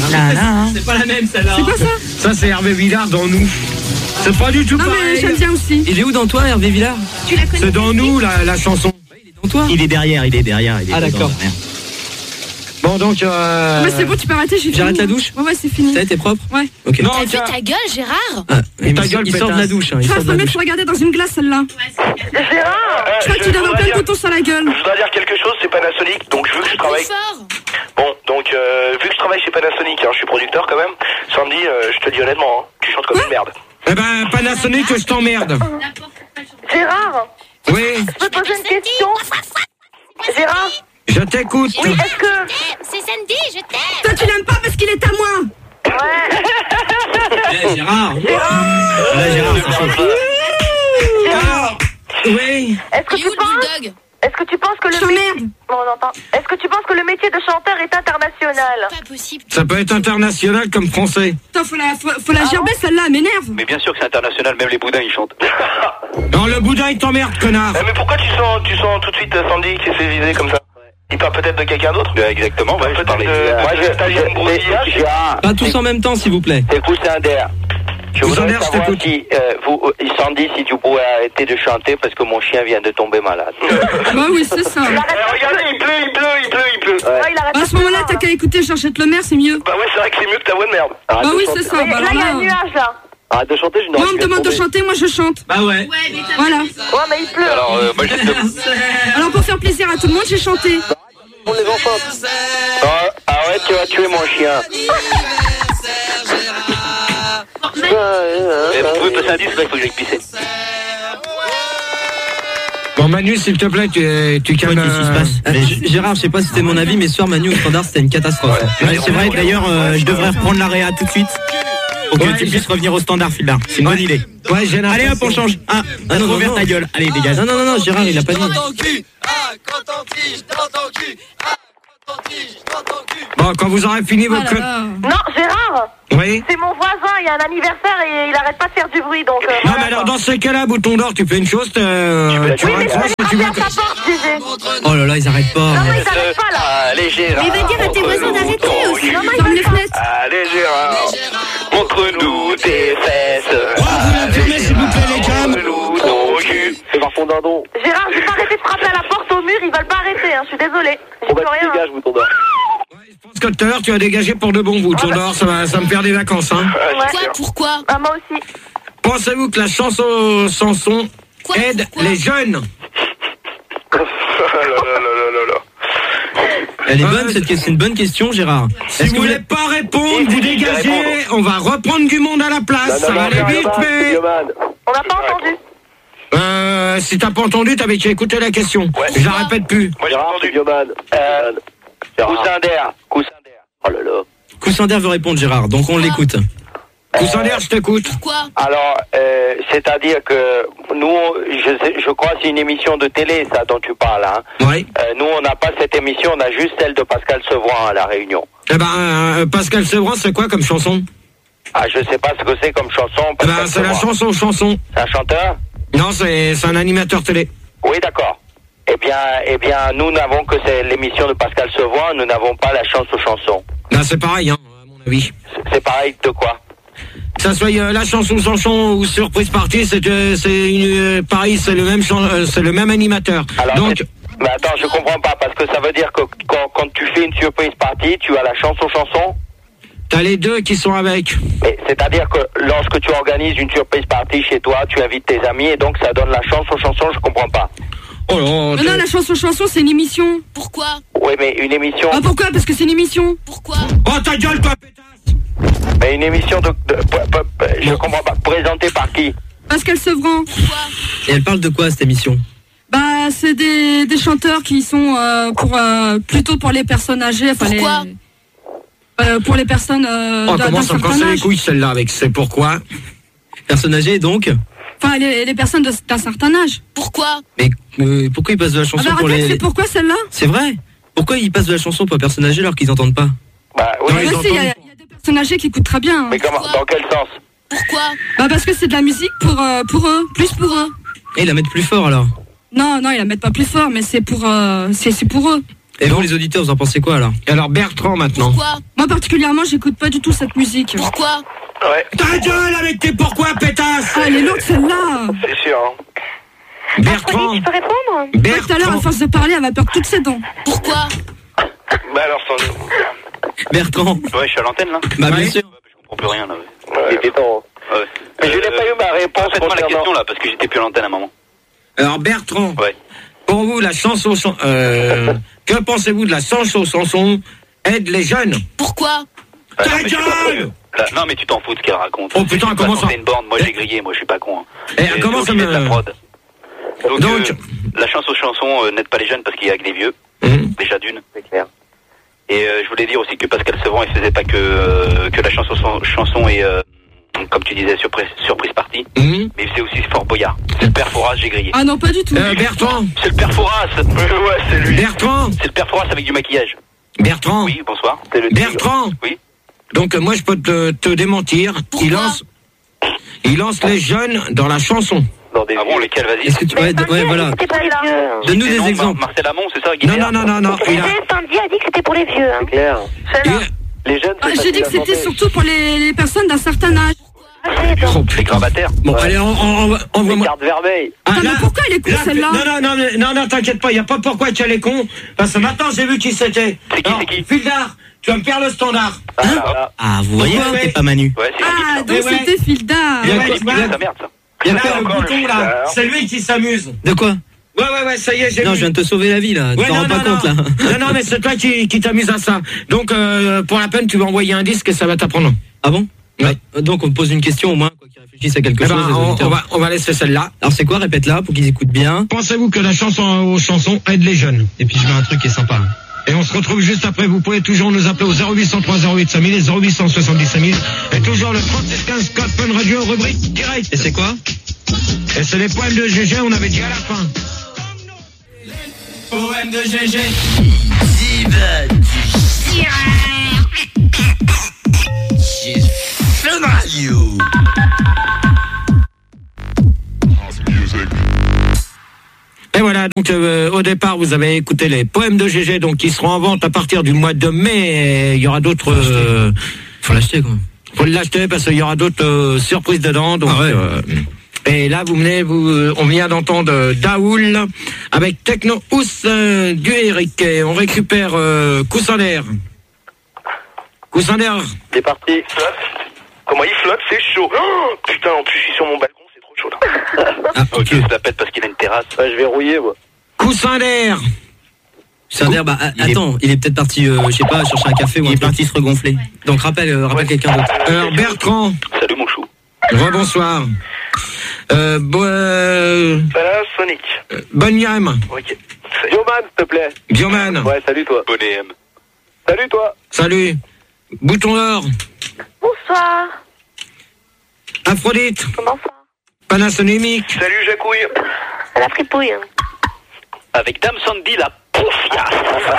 C'est pas la même celle-là. C'est quoi ça? Ça c'est Hervé Villard dans Nous. C'est pas du tout Non pareil. mais j'aime bien aussi. Il est où dans toi, Hervé Villard? Tu la connais? C'est dans Nous la chanson. Il est dans toi? Il est derrière. Ah d'accord. Bon donc Mais c'est bon, tu peux arrêter, j'ai fini. J'arrête la douche? Ouais, c'est fini. Ça a été propre? Ouais. Ok. Non, T'as vu ta gueule, Gérard? Ah, Et ta gueule, il sort de la pétasse. douche. Hein, il Tu vas sort de la mieux de douche. te regarder dans une glace celle-là. Gérard, Je crois que tu donnes en plein couteau sur la gueule. je voudrais dire quelque chose, c'est Panasonic, donc vu que je travaille... Fort. Bon, donc vu que je travaille chez Panasonic, hein, je suis producteur quand même, Sandy, je te dis honnêtement, hein, tu chantes comme une merde. Eh ben Panasonic que je t'emmerde. Gérard, Oui, je peux poser une question? Gérard, je t'écoute. oui, est-ce que... C'est Sandy, je t'aime. Toi, tu l'aimes pas parce qu'il est à moi. Ouais. Eh, Gérard. Là, Gérard, c'est chaud. Ah, oui. Est-ce que Il est tu où le penses... bulldog? Est-ce que tu penses que Je le... t'emmerde. Bon, on entend. Est-ce que tu penses que le métier de chanteur est international? Pas possible. Ça peut être international comme français. Attends, faut la gerber celle-là, elle m'énerve. Mais bien sûr que c'est international, même les boudins ils chantent. Non, le boudin il t'emmerde, connard. Mais pourquoi tu sens tout de suite Sandy qui s'est visé comme ça? Il parle peut-être de quelqu'un d'autre? Exactement, ouais, je parlais de... Gérard, Pas tous en même temps, s'il vous plaît. c'est Coussin-D'air. Je voudrais Coussin-D'air, je savoir t'écoute. si, Sandy, si tu pourrais arrêter de chanter parce que mon chien vient de tomber malade. Bah oui, c'est ça. Regardez, il pleut. Ouais. il arrête À ce moment-là, t'as qu'à écouter Cherchette le maire, c'est mieux. Bah ouais, c'est vrai que c'est mieux que ta voix de merde. Arrête Bah de oui, chanter. c'est ça. Bah Là, il y a un alors là, nuage là. Arrête de chanter, je moi, on me demande de chanter, moi je chante. Bah ouais. Voilà. Ouais, mais il pleut. Alors, moi, je Alors pour faire plaisir à tout le monde, j'ai chanté. On les enfants. Arrête, tu vas tuer mon chien. Vous pouvez passer un disque, là, il faut que j'aille pisser. Bon Manu, s'il te plaît, tu calmes. Qu'est-ce qui se passe? Gérard, je sais pas si c'était mon avis, mais ce soir, Manu au standard, c'était une catastrophe. Ouais, c'est vrai, d'ailleurs, je devrais reprendre l'AREA tout de suite. Pour que tu puisses revenir au standard, Philbert. C'est une bonne idée. Ouais, j'ai Allez hop, on change. Ah, non, non, ouvert non. ta gueule. Allez, dégage. Non, Gérard, il a pas dit. Bon, quand vous aurez fini Oh vos là connes. là. Non, Gérard, Oui. c'est mon voisin, il y a un anniversaire et il arrête pas de faire du bruit, donc... Non, voilà, mais alors quoi. dans ces cas-là, bouton d'or, tu fais une chose, tu Oui, mais tu raccroches vas et tu vas. faire ta porte, Gégé. Oh là là, ils arrêtent pas. Non, mais ils arrêtent pas, là. Allez, Gérard. Il va dire à tes voisins d'arrêter aussi. Non, mais ils Ferme les arrêtent pas. fenêtres. Allez, Gérard. Montre-nous tes fesses. Oh, vous la fermez, s'il vous plaît, les gars. Montre-nous ton cul. C'est par fond d'un don. Gérard, je vais pas arrêter de frapper à la porte au mur, ils veulent pas arrêter, hein, je suis désolée. J'y On va peux te rien. dégage, bouton d'or. Je pense que tout à l'heure, tu as dégagé pour de bon bouton d'or, ça me perd des vacances, hein. Quoi? Pourquoi? Ah, moi aussi. Pensez-vous que la chanson Quoi? aide Pourquoi? les jeunes? Elle est bonne, cette question. C'est une bonne question, Gérard. Si vous voulez pas répondre, vous dégagez, on va reprendre du monde à la place, ça va aller vite fait. On n'a pas entendu. Si t'as pas entendu, t'avais qu'à écouter la question. Je la répète plus. Moi, j'ai entendu. Coussin-D'air. Coussin-D'air. Oh là là. Coussin-D'air veut répondre, Gérard, donc on l'écoute. Coussin d'air, je t'écoute. Pourquoi? Alors, c'est-à-dire que nous, je crois que c'est une émission de télé, ça, dont tu parles. Hein. Oui. Nous, on n'a pas cette émission, on a juste celle de Pascal Sevran à La Réunion. Eh ben, Pascal Sevran, c'est quoi comme chanson? Ah, je sais pas ce que c'est comme chanson. Eh ben, Pascal c'est la Sevran. chanson. C'est un chanteur? Non, c'est un animateur télé. Oui, d'accord. Eh bien, nous n'avons que c'est l'émission de Pascal Sevran, nous n'avons pas la chance aux chansons. Ben, c'est pareil, hein, à mon avis. C'est pareil de quoi? Que ça soit la chanson ou surprise party, pareil, c'est le même animateur. Alors, donc, mais attends, je comprends pas, parce que ça veut dire que quand tu fais une surprise party, tu as la chance aux chansons? t'as les deux qui sont avec. C'est-à-dire que lorsque tu organises une surprise party chez toi, tu invites tes amis et donc ça donne la chance aux chansons, je comprends pas. Oh là, Non, la chanson, c'est une émission. Pourquoi? Oui, mais une émission... Ah, pourquoi? Parce que c'est une émission. Pourquoi? oh ta gueule, toi, pétasse. Mais une émission je comprends pas. Présentée par qui? Pascal Sevran. Pourquoi? Et elle parle de quoi, cette émission? Bah, c'est des chanteurs qui sont plutôt pour les personnes âgées. Enfin, Pourquoi? Pour les personnes Oh, d'un comment ça me casse certain les âge. couilles, celle-là, avec c'est pourquoi? Personne âgée, donc? Enfin, les personnes d'un certain âge. Pourquoi? Mais pourquoi ils passent de la Ah chanson bah, pour répète, les... c'est pourquoi celle-là? C'est vrai? Pourquoi ils passent de la chanson pour les personnes âgées alors qu'ils n'entendent pas? Bah oui, Non, Bah, ils si, il y a entendent. des personnes âgées qui écoutent très bien. Hein. mais comment? Dans quel sens? Pourquoi? Bah, parce que c'est de la musique pour eux, plus pour eux. Et ils la mettent plus fort, alors? Non, ils la mettent pas plus fort, mais c'est pour eux. Et vous, les auditeurs, vous en pensez quoi alors? Alors Bertrand maintenant. Pourquoi? Moi particulièrement, j'écoute pas du tout cette musique. Pourquoi? Ouais, Ta gueule avec tes pourquoi, pétasse. Ah, elle est lourde celle-là. c'est sûr. Hein. Bertrand. Tu peux répondre? Tout à l'heure, à force de parler, elle va perdre toutes ses dents. Pourquoi? Bah alors, Sandy. Bertrand. Ouais, je suis à l'antenne là. Bah, bien Ouais. sûr. Je comprends plus rien là. Ouais. Ouais. Mais je n'ai pas eu ma réponse Faites-moi la concernant- question là, parce que j'étais plus à l'antenne à un moment. Alors Bertrand. Ouais. Pour vous, la chanson, que pensez-vous de la chanson aide les jeunes? Pourquoi? Ah, Ta non, mais je suis pas gueule. con. Là, non mais tu t'en fous de ce qu'elle raconte. Oh, putain, Je comment ça- C'est une borne, moi j'ai grillé, moi je suis pas con. Hein. Eh, C'est comment ça Olivier de la me... prod. Donc, Donc- la chanson n'aide pas les jeunes parce qu'il y a que des vieux, déjà d'une. C'est clair. Et je voulais dire aussi que Pascal Sevran il faisait pas que la chanson et comme tu disais surprise party, mais il faisait aussi Fort Boyard. C'est le père Fouras, j'ai grillé. Ah non, pas du tout. Bertrand. C'est le père Fouras. Ouais, c'est lui. Bertrand. C'est le père Fouras avec du maquillage. Bertrand. Oui, bonsoir. C'est le tigre. Bertrand. Oui. Donc moi je peux te démentir. Pourquoi Il lance les jeunes dans la chanson. Dans des Ah bon, lequel, vas-y. Est-ce que tu... Ouais, voilà. C'était pour les vieux. Donne-nous C'est des non, exemples. Marcel Amont, c'est ça, Non, Guinée. non. Il a... Sandy a dit que c'était pour les vieux. Hein. C'est clair. Les jeunes, Ah, j'ai dit que c'était surtout pour les personnes d'un certain âge. Ah, j'ai donc. Oh, Les grabataires. Bon, allez, envoie-moi. Carte vermeille. Ah, Attends, là, mais pourquoi elle est con là, celle-là? non, t'inquiète pas, il n'y a pas pourquoi tu es con. Parce que maintenant j'ai vu qui c'était. C'est qui, Alors, c'est qui Fildar, tu vas me faire le standard. Ah, vous voyez, Ouais, c'était ouais. pas Manu. Ouais, c'est Ah, Philippe, donc Mais ouais. c'était Filda. Ouais, ça. tu vois, C'est sa merde, ça. il y a C'est là le encore le bouton là, Fildar. c'est lui qui s'amuse. De quoi? Ouais, ça y est, j'ai Non, vu. je viens de te sauver la vie là. Tu Ouais, t'en rends pas compte là. Non, mais c'est toi qui t'amuse à ça. Donc, pour la peine, tu vas envoyer un disque et ça va t'apprendre. Ah bon? Ouais. Donc on te pose une question au moins, quoi, qui réfléchisse à quelque Eh chose. ben, les auditeurs. on va laisser celle-là. Alors c'est quoi? Répète-la pour qu'ils écoutent bien. Pensez-vous que la chanson aide les jeunes? Et puis je mets un truc qui est sympa. Et on se retrouve juste après. Vous pouvez toujours nous appeler au 0803 08 5000 et 0870 5000. Et toujours le 3615 code Fun Radio, rubrique direct. Et c'est quoi? Et c'est les poèmes de GG, on avait dit à la fin. Poème de GG. Et voilà, donc au départ, vous avez écouté les poèmes de GG, donc qui seront en vente à partir du mois de mai. Et il y aura d'autres... Faut l'acheter quand même. faut l'acheter parce qu'il y aura d'autres surprises dedans. Donc, Ah ouais. et là, on vient d'entendre Daoul avec Techno Ous du Eric. Et on récupère Coussin d'air. Coussin d'air. C'est parti. Flotte. Comment il flotte, c'est chaud. Oh, putain, en plus je suis sur mon balcon, c'est trop chaud là. Ah, Ok, je l'appelle parce qu'il a une terrasse. Ouais, je vais rouiller, moi. Coussin d'air. Sander, bah attends, il est peut-être parti, je sais pas, chercher un café ou un Il est truc. parti se regonfler. Donc rappelle quelqu'un d'autre. Alors Bertrand. Salut mon chou. Rebonsoir. Voilà, Sonic. Bonyam. Ok. Bioman, s'il te plaît. Bioman. Ouais, salut toi. Bonnet M. Salut toi. Salut. Bouton d'or. Bonsoir. Aphrodite. Comment ça? Panasonic. Salut Jacouille. C'est la fripouille. Hein. Avec Dame Sandy, la poufia.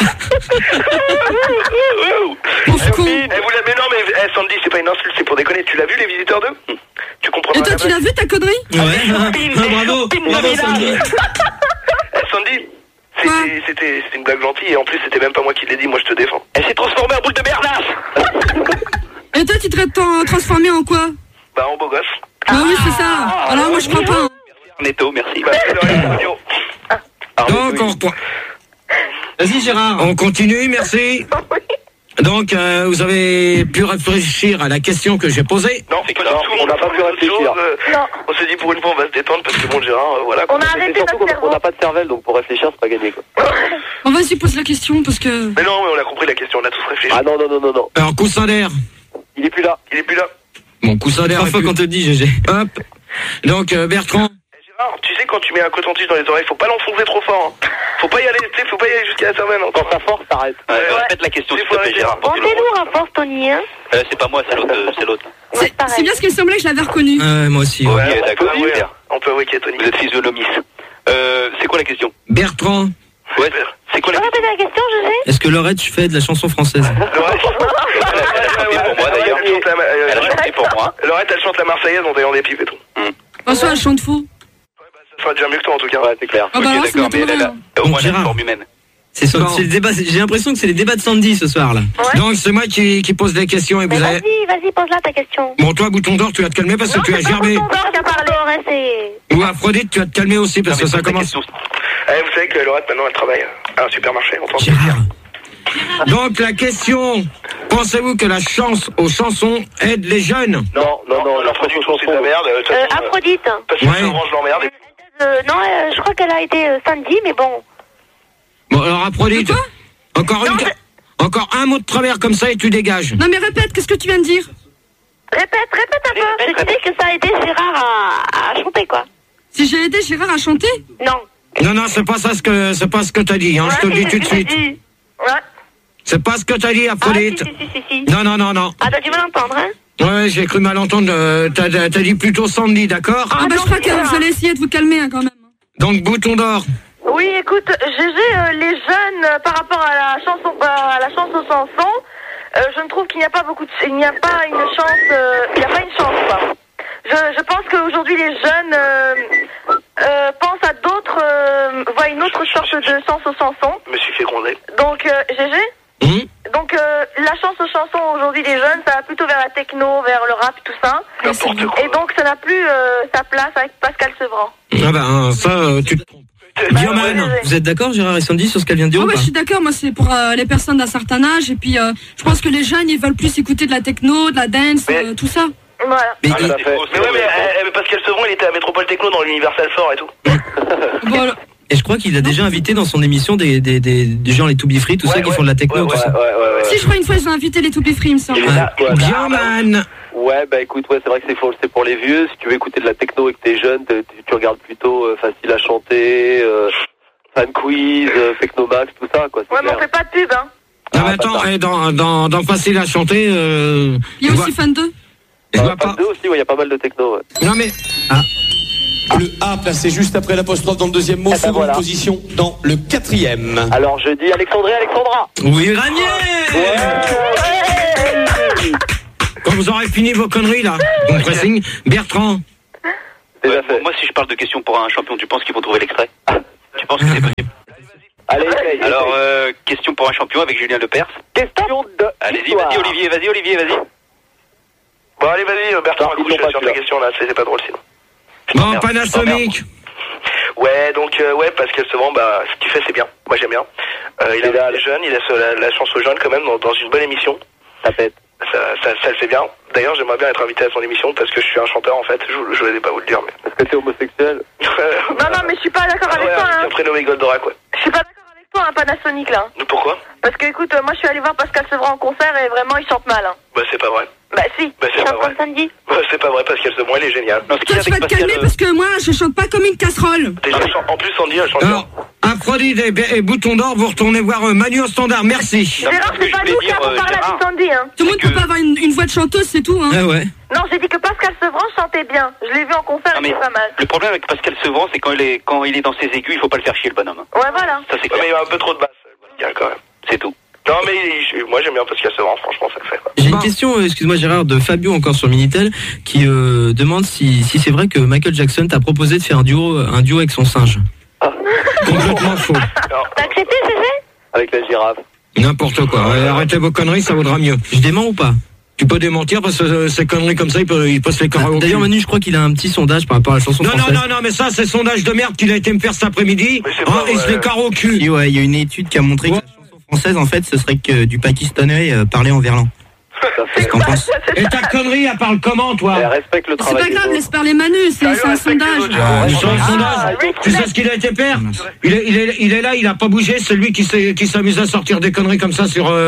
Pauvre con. Mais non mais Sandy, c'est pas une insulte, c'est pour déconner. Tu l'as vu les visiteurs 2? Tu comprends Et pas toi, la tu l'as vu ta connerie? Ouais. Bravo. Bravo Sandy. Sandy, Quoi? c'était une blague gentille et en plus c'était même pas moi qui l'ai dit, moi je te défends. Elle s'est transformée en boule de bernasse. Et toi, tu te transformé en quoi? Bah en beau gosse. Bah oui, c'est ça. Alors moi, je crois pas. Hein. Netto, merci. Bah c'est le radio. Donc Vas-y Gérard. on continue, merci. Donc vous avez pu réfléchir à la question que j'ai posée. Non, C'est pas clair, du tout, on n'a pas pu réfléchir. Non. On s'est dit pour une fois on va se détendre parce que bon Gérard, voilà. On a C'est arrêté surtout notre qu'on cerveau. n'a pas de cervelle, donc pour réfléchir, c'est pas gagné, quoi. On va-y, pose la question parce que... Mais non, mais on a compris la question, on a tous réfléchi. Ah non. Alors coussin d'air. Il est plus là. Il est plus là. Mon coussin d'air. Trois fois qu'on te dit GG. Hop. Donc Bertrand. Gérard, tu sais quand tu mets un coton-tige dans les oreilles, faut pas l'enfoncer trop fort. Hein. Faut pas y aller, tu sais, faut pas y aller jusqu'à la cervelle. Hein. Quand ça force, t'arrêtes. Répète la question, s'il te plaît, Gérard. Bon, t'es lourd à force, Tony, hein? C'est pas moi, c'est l'autre. C'est l'autre. Ouais, pareil. C'est bien ce qu'il semblait que je l'avais reconnu. Ouais, moi aussi. Ok, Ouais. d'accord, on peut avouer, super. on peut avouer qu'il y a Tony. Vous êtes physionomiste. C'est quoi la question? Bertrand. Ouais, c'est quoi Tu la peux question? répéter la question, GG? Est-ce que Laurette fait de la chanson française? Laurette, pour moi, d'ailleurs. Elle a chanté pour moi. Laurette, elle chante la Marseillaise en taillant des pipes et tout. François, elle chante fou. Ça sera déjà mieux que toi en tout cas. Ouais, c'est clair. Ah bah Ok, là, c'est d'accord, mais notre elle a vrai. au moins la Gérard. forme humaine. C'est le débat. J'ai l'impression que c'est les débats de Sandy ce soir là. Ouais. Donc c'est moi qui pose des questions et Mais vous avez... vas-y, pose-la ta question. Bon, toi, Bouton d'Or, tu vas te calmer parce que tu as gerbé. Non, c'est pas Bouton d'Or qui a parlé, hein, c'est... Ou Aphrodite, tu vas te calmer aussi parce que ça commence... Vous savez que Laurette, maintenant, elle travaille à un supermarché. On pense Donc la question, pensez-vous que la chance aux chansons aide les jeunes? Non, l'Aphrodite, c'est de la merde. Aphrodite. Parce que souvent, je l'emmerde. Non, je crois qu'elle a été Sandy, mais bon. Bon, alors Aphrodite, encore un mot de travers comme ça et tu dégages. Non mais répète, qu'est-ce que tu viens de dire? Répète un peu. Je disais que ça a aidé Gérard à chanter, quoi. Si j'ai aidé Gérard à chanter? Non. Non, c'est pas ce que t'as dit, hein, je te le dis tout de suite. Ouais. C'est pas ce que t'as dit, Aphrodite. Si. Non. Ah, t'as dû mal entendre, hein? Ouais, j'ai cru mal entendre. T'as dit plutôt Sandy, d'accord? Ah bah je crois que vous allez essayer de vous calmer hein, quand même. Donc Bouton d'Or. Oui, écoute, GG, les jeunes, par rapport à la chanson aux chansons, je ne trouve qu'il n'y a pas il n'y a pas une chance, quoi. Je pense qu'aujourd'hui les jeunes pensent à d'autres, voient une autre sorte de sens aux chansons. Je me suis fait gronder. Donc, GG. Donc, la chance aux chansons aujourd'hui des jeunes, ça va plutôt vers la techno, vers le rap, tout ça. N'importe quoi. Et donc, ça n'a plus sa place avec Pascal Sevran. Ah ben, ça, tu te trompes. Bioman, vous êtes d'accord Gérard et Sandy sur ce qu'elle vient de dire ou Ouais, pas? je suis d'accord, moi c'est pour les personnes d'un certain âge et puis je pense que les jeunes ils veulent plus écouter de la techno, de la dance, tout ça. Voilà. Mais Pascal Sevran, il était à Métropole Techno dans l'Universal Fort et tout. Voilà. Et je crois qu'il a déjà invité dans son émission des gens, les To Be Free, tout ça qui font de la techno, tout ça. Si je crois une fois ils ont invité les To Be Free, il me semble. Bioman. Ouais, bah écoute, c'est vrai que c'est pour les vieux. Si tu veux écouter de la techno et que t'es jeune, tu regardes plutôt Facile à chanter, Fan Quiz, Technomax, tout ça, quoi. Ouais, mais on fait pas de pub, hein. Ah bah attends, dans Facile à chanter... Il y a aussi Fan 2. Fan 2 aussi, il y a pas mal de techno, ouais. Non mais... Le A placé juste après l'apostrophe dans le deuxième mot, seconde position dans le quatrième. Alors je dis Alexandra. Oui, Ranier. Quand vous aurez fini vos conneries là, bon pressing, Bertrand. Moi si je parle de questions pour un champion, tu penses qu'ils vont trouver l'extrait? Tu penses que c'est possible? Allez, alors, question pour un champion avec Julien Lepers. Question de... Allez-y, vas-y Olivier. Bon allez, vas-y Bertrand, écoute, je vais sur ta question là, c'est pas drôle sinon. Bon, Panasonic. Ouais, donc, Pascal Sevran, bah, ce qu'il fait, c'est bien. Moi, j'aime bien. Il a les jeunes, il laisse la chance aux jeunes quand même dans une bonne émission. Ça pète. Ça le fait bien. D'ailleurs, j'aimerais bien être invité à son émission parce que je suis un chanteur en fait. Je vais pas vous le dire, mais. Est-ce que t'es homosexuel? Non, mais je suis pas d'accord avec toi, hein. Prénommé Goldorak, ouais. Je suis pas d'accord avec toi, hein, Panasonic, là. Pourquoi? Parce que, écoute, moi, je suis allé voir Pascal Sevran en concert et vraiment, il chante mal, hein. Bah, c'est pas vrai. Bah, si. C'est pas vrai. Sandy. Bah, c'est pas vrai, Pascal Sevran, il est génial. Toi, tu vas te calmer parce que moi, je chante pas comme une casserole. En plus, Sandy, elle chante bien. Aphrodite et Bouton d'Or, vous retournez voir Manu au standard, merci. Gérard, c'est pas nous qui avons parlé avec Sandy, hein. Tout le monde peut pas avoir une voix de chanteuse, c'est tout, hein. Ah ouais. Non, j'ai dit que Pascal Sevran chantait bien. Je l'ai vu en concert, il était pas mal. Le problème avec Pascal Sevran, c'est quand il est dans ses aigus, il faut pas le faire chier le bonhomme. Ouais, voilà. Ça c'est clair. Mais il y a un peu trop de basse, quand même. C'est tout. Non, mais moi j'aime bien Pascal Sevran, franchement, ça le fait. J'ai une question, excuse-moi Gérard, de Fabio encore sur Minitel, qui demande si c'est vrai que Michael Jackson t'a proposé de faire un duo avec son singe. Complètement faux. T'as accepté, GG? Avec la girafe. N'importe quoi. Arrêtez vos conneries, ça vaudra mieux. Je dément ou pas? Tu peux démentir parce que ces conneries comme ça, il peut se les carrer au cul. D'ailleurs, Manu, je crois qu'il a un petit sondage par rapport à la chanson française. Non, mais ça, c'est sondage de merde qu'il a été me faire cet après-midi. Il se les carre au cul. Ouais, il y a une étude qui a montré que la chanson française, en fait, ce serait que du pakistanais parlé en verlan. Qu'est-ce qu'on pense? Et ta connerie, elle parle comment, toi? Elle respecte le C'est travail. pas grave, laisse parler Manu, c'est un sondage. C'est un sondage. Tu sais ce qu'il a été faire? Il est là, il a pas bougé. C'est lui qui s'amuse à sortir des conneries comme ça sur. Il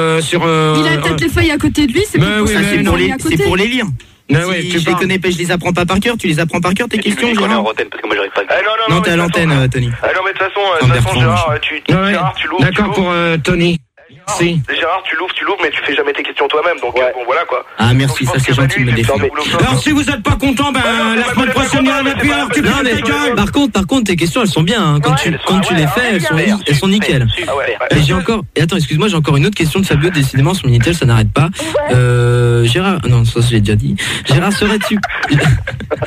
a peut-être les feuilles à côté de lui, c'est pour ça qu'il c'est pour les lire. Tu je les connais pas, je les apprends pas par cœur. Tu les apprends par cœur tes questions, Gérard? Parce que moi j'arrive pas à... Non, t'es à l'antenne, Tony. Ah non, mais de toute façon, Gérard, tu l'ouvres. D'accord pour Tony. Si. Gérard, tu l'ouvres, mais tu fais jamais tes questions toi-même, donc bon, voilà quoi. Ah, merci, ça c'est gentil de me défendre. Alors, si vous êtes pas content, la semaine prochaine, il y a un appui, alors tu Non, mais par contre, tes questions, elles sont bien, hein. Quand tu les fais, elles sont nickel. Et attends, excuse-moi, j'ai encore une autre question de Fabio, décidément, sur Minitel, ça n'arrête pas. Gérard, non, ça, je l'ai déjà dit. Gérard,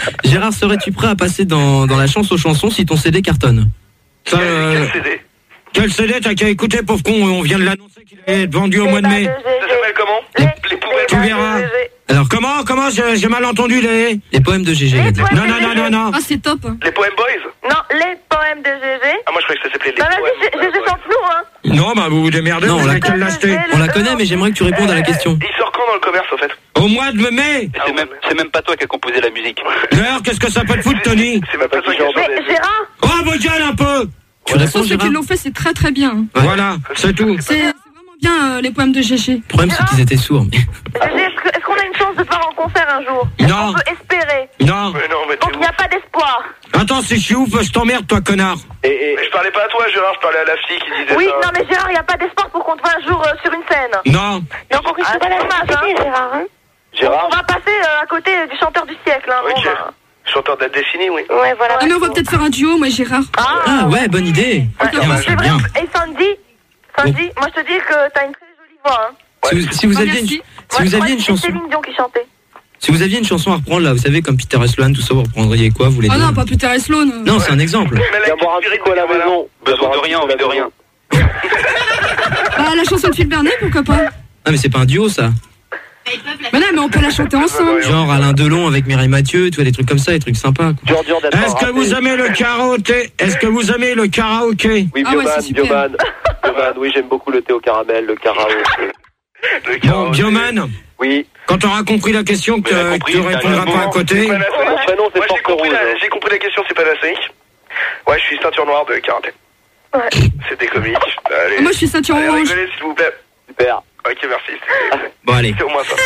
serais-tu prêt à passer dans la chance aux chansons si ton CD cartonne? Quel CD? Quel CD t'as qu'à écouter, pauvre con? On vient de l'annoncer qu'il est vendu au mois de mai. Ça s'appelle comment? Les poubelles. Tu verras. Alors comment j'ai mal entendu les poèmes de GG. Non. Ah, c'est top. Les poèmes boys? Non, les poèmes de GG. Ah, moi je croyais que ça s'appelait les Bah poèmes. vas-y, GG sans flou, hein. Non, bah vous vous démerdez. Non, on la connaît, mais j'aimerais que tu répondes à la question. Il sort quand dans le commerce, au fait? Au mois de mai. C'est même pas toi qui as composé la musique. D'ailleurs, qu'est-ce que ça peut te foutre, Tony? C'est même pas toi qui as chanté. Mais Gérard. Oh, bah gueule un peu. Tu réponds, Ceux qui l'ont fait, c'est très très bien. Voilà, c'est tout. C'est vraiment bien les poèmes de GG. Le problème, c'est qu'ils étaient sourds. GG, est-ce qu'on a une chance de voir en concert un jour? Non. On peut espérer. Non. Donc il n'y a pas d'espoir. Attends, si je suis ouf, je t'emmerde, toi, connard. Mais je parlais pas à toi, Gérard, je parlais à la fille qui disait Oui, ça. non mais Gérard, il n'y a pas d'espoir pour qu'on te voit un jour sur une scène. Non. Donc on risque pas la dommage, Gérard. Gérard. On va passer à côté du chanteur du siècle. Hein, Ok. Chanteur date définie, oui. Ouais, voilà. Ah, mais on va peut-être faire un duo, moi et Gérard. Ah ouais, bonne idée. C'est vrai. Et Sandy, moi je te dis que t'as une très jolie voix. Hein. Si vous aviez une chanson. C'est Céline Dion qui chantait. Si vous aviez une chanson à reprendre là, vous savez, comme Peter Sloan, tout ça, vous reprendriez quoi, vous les deux? Ah non, pas Peter et Sloan. Non, c'est un exemple. Viens boire un petit coup à la maison. Besoin de rien, envie de rien. Bah, la chanson de Phil Bernet, pourquoi pas? Ah, mais c'est pas un duo, ça. Bah non, mais on peut la chanter ensemble. Genre Alain Delon avec Mireille Mathieu, tu vois, des trucs comme ça, des trucs sympas. Est-ce que vous aimez le karaoké? Est-ce que vous aimez le karaoké? Oui, Bioman, oui, j'aime beaucoup le thé au caramel, le karaoké. Bon, Bioman. Oui. Quand t'auras compris la question, que tu répondras pas à côté. Mon prénom, c'est Porte Rouge. J'ai compris la question, c'est Panasonic. Ouais, je suis ceinture noire de karaté. Ouais. C'était comique. Allez. Moi, je suis ceinture orange. Rigolez, s'il vous plaît. Super. Ok, merci. Bon, allez. C'est au moins ça.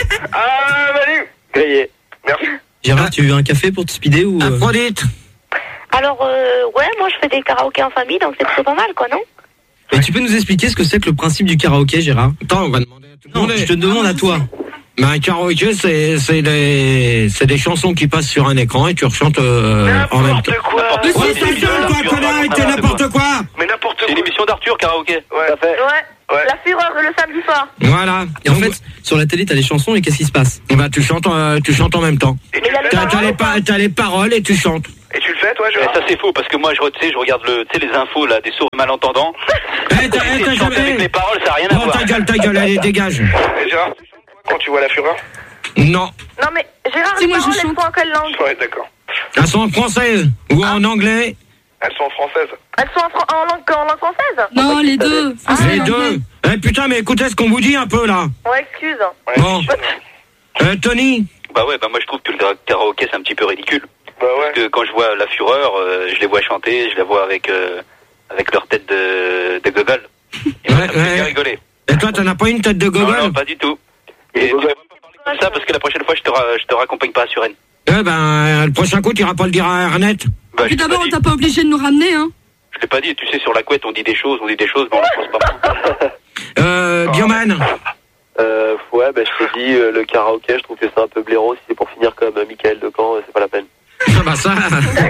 Ah, Manu. Grillé. Merci. Gérard, tu veux un café pour te speeder ou... Aphrodite. Alors, ouais, moi je fais des karaokés en famille, donc c'est plutôt pas mal, quoi, non? Et tu peux nous expliquer ce que c'est que le principe du karaoké, Gérard? Attends, on va demander à tout le monde. Non, je te demande à toi. Mais un karaoké, c'est des chansons qui passent sur un écran et tu rechantes en même temps. N'importe quoi. Mais c'est ta gueule, toi, connard, et t'es n'importe quoi. Mais n'importe quoi. C'est l'émission d'Arthur, karaoké. Ouais. Ça fait. Ouais. La fureur le samedi soir. Voilà. Et en fait, sur la télé, t'as les chansons et qu'est-ce qui se passe? Bah, tu chantes en même temps. Et tu le fais? T'as les paroles et tu chantes. Et tu le fais, toi, Et Gérard? ça c'est faux parce que moi je regarde les infos là des sourds malentendants. T'as Avec les paroles ça a rien à Bon, voir. ta gueule, allez, dégage. Et Gérard, tu chantes quoi quand tu vois la fureur? Non. Non mais Gérard, Si, les moi, je paroles, elles chante. sont en quelle langue? Ouais, d'accord. Elles sont en français ou en anglais. Elles sont françaises. Elles sont en langue française? Non, les deux. Français Les et anglais. deux. Eh putain, mais écoutez ce qu'on vous dit un peu là. Ouais, excuse. Bon. Tony. Bah ouais, bah moi je trouve que le karaoké c'est un petit peu ridicule. Bah ouais. Parce que quand je vois la fureur, je les vois chanter, je les vois avec leur tête de gogol. Et moi, ça me fait bien rigoler. Et toi, t'en as pas une tête de gogol? Non, pas du tout. Et tu vas pas parler comme ça parce que la prochaine fois je te raccompagne pas à Suresnes. Eh ben, le prochain coup, tu iras pas le dire à Ernest. Bah, Puis d'abord, on t'a pas obligé de nous ramener, hein. Je l'ai pas dit, tu sais, sur la couette on dit des choses, mais on ne pense pas. Bioman. Ouais, bah je t'ai dit, le karaoké, je trouve que c'est un peu blaireau. Si c'est pour finir comme Michael Decamp, c'est pas la peine. Ah bah ça,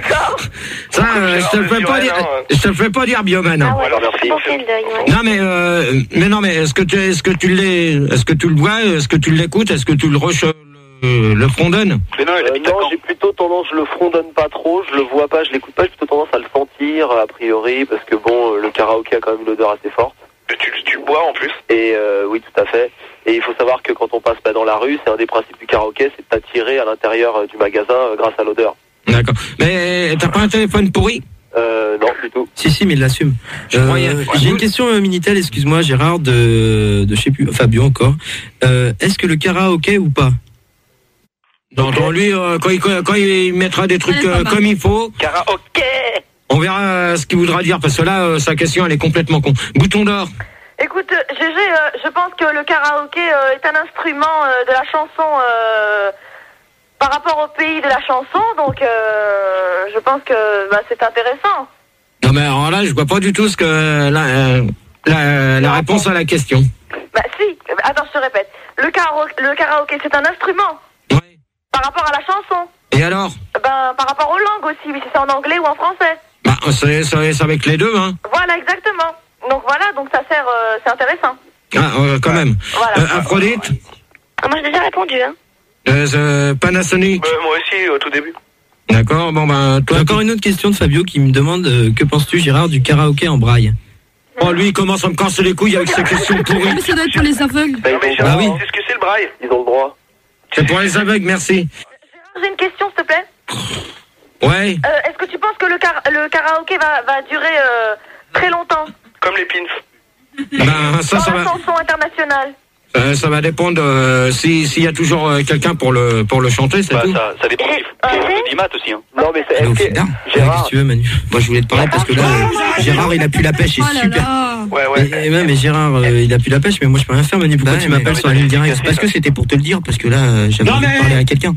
je te le fais pas dire, Bioman. Ah ouais, Alors, merci. bon clin d'œil, ouais. Non mais est-ce que tu le vois, est-ce que tu l'écoutes, est-ce que tu le fredonnes? Mais non, non, j'ai plutôt tendance, je le fredonne pas trop, je le vois pas, je l'écoute pas, j'ai plutôt tendance à le sentir a priori, parce que bon, le karaoké a quand même une odeur assez forte. Tu bois en plus? Et oui, tout à fait. Et il faut savoir que quand on passe dans la rue, c'est un des principes du karaoké, c'est de t'attirer à l'intérieur du magasin grâce à l'odeur. D'accord. Mais t'as pas un téléphone pourri? Non, du tout. Si, mais il l'assume. J'ai une question Minitel, excuse-moi Gérard, de je sais plus, Fabio encore. Est-ce que le karaoké ou pas? Dans lui, quand il mettra des trucs comme il faut, karaoké, on verra ce qu'il voudra dire, parce que là, sa question, elle est complètement con. Bouton d'or. Écoute, GG, je pense que le karaoké est un instrument de la chanson par rapport au pays de la chanson, donc je pense que c'est intéressant. Non mais alors là, je vois pas du tout ce que la réponse à la question. Bah si, attends, je te répète. Le karaoké, c'est un instrument. Ouais. Par rapport à la chanson. Et alors? Par rapport aux langues aussi, si c'est en anglais ou en français. Bah, c'est avec les deux, hein. Voilà, exactement. Donc voilà, donc ça sert, c'est intéressant. Ah, quand même. Voilà. Aphrodite? Ah, moi j'ai déjà répondu, hein. Panasonic? Moi aussi, au tout début. D'accord, bon ben... J'ai encore une autre question de Fabio qui me demande que penses-tu Gérard du karaoké en braille? Oh, lui, il commence à me casser les couilles avec ses questions pourries. Mais ça doit être pour les aveugles. Mais Bah oui. c'est ce que c'est le braille. Ils ont le droit. C'est pour les aveugles, merci. J'ai une question, s'il te plaît. Ouais. Est-ce que tu penses que le karaoké va durer très longtemps? Comme les pins. Ben, ça Dans la va. chanson internationale. Ça va dépendre s'il y a toujours quelqu'un pour le chanter, c'est tout. Ça dépend du mat aussi. Hein. Non, mais c'est. Gérard, qu'est-ce que tu veux, Manu? Moi, je voulais te parler parce que là, Gérard, il a plus la pêche, c'est super. Ouais. Mais Gérard, il a plus la pêche, mais moi, je peux rien faire, Manu. Pourquoi tu m'appelles sur la ligne directe? Parce que c'était pour te le dire, parce que là, j'avais envie de parler à quelqu'un.